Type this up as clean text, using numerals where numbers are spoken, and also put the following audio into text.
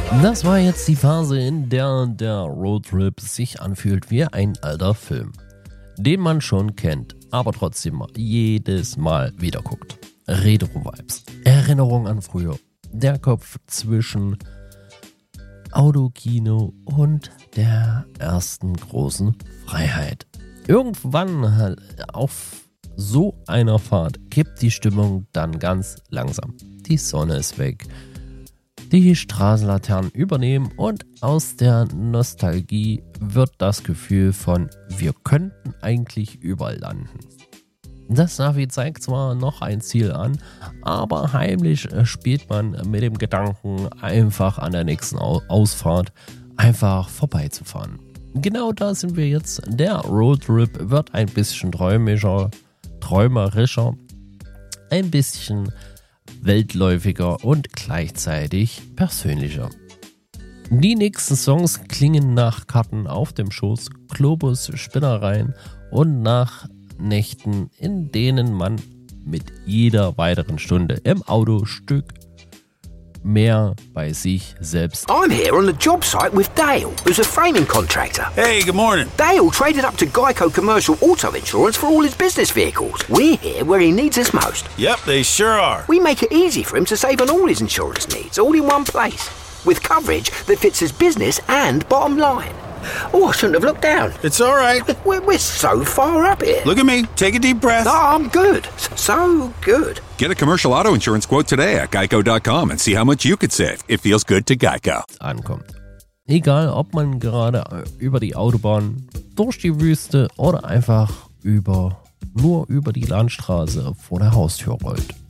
Das war jetzt die Phase, in der der Roadtrip sich anfühlt wie ein alter Film, den man schon kennt, aber trotzdem jedes Mal wieder guckt. Retro-Vibes, Erinnerung an früher, der Kopf zwischen Autokino und der ersten großen Freiheit. Irgendwann auf so einer Fahrt kippt die Stimmung dann ganz langsam. Die Sonne ist weg. Die Straßenlaternen übernehmen und aus der Nostalgie wird das Gefühl von wir könnten eigentlich überall landen. Das Navi zeigt zwar noch ein Ziel an, aber heimlich spielt man mit dem Gedanken, einfach an der nächsten Ausfahrt einfach vorbeizufahren. Genau da sind wir jetzt. Der Roadtrip wird ein bisschen träumerischer, ein bisschen weltläufiger und gleichzeitig persönlicher. Die nächsten Songs klingen nach Karten auf dem Schoß, Globus, Spinnereien und nach Nächten, in denen man mit jeder weiteren Stunde im Auto Stück mehr bei sich selbst. I'm here on the job site with Dale, who's a framing contractor. Hey, good morning. Dale traded up to Geico Commercial Auto Insurance for all his business vehicles. We're here where he needs us most. Yep, they sure are. We make it easy for him to save on all his insurance needs, all in one place, with coverage that fits his business and bottom line. Oh, I shouldn't have looked down. It's all right. We're so far up here. Look at me. Take a deep breath. No, I'm good. So good. Get a commercial auto insurance quote today at geico.com and see how much you could save. It feels good to Geico. Ankommt. Egal, ob man gerade über die Autobahn, durch die Wüste oder einfach nur über die Landstraße vor der Haustür rollt.